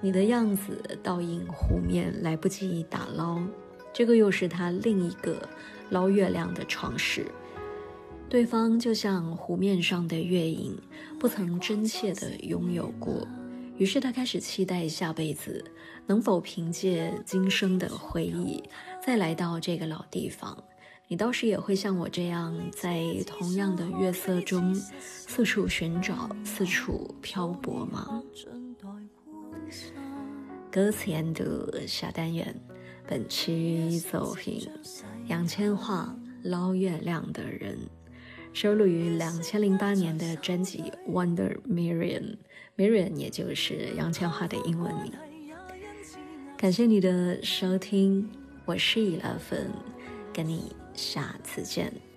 你的样子倒映湖面，来不及打捞，这个又是他另一个捞月亮的尝试。对方就像湖面上的月影，不曾真切地拥有过，于是他开始期待下辈子能否凭借今生的回忆再来到这个老地方。你倒是也会像我这样，在同样的月色中四处寻找，四处漂泊吗？歌词研读小单元，本期作品杨千嬅捞月亮的人，收录于2008年的专辑 Wonder Miriam， Miriam 也就是杨千嬅的英文名。感谢你的收听，我是11，跟你下次见。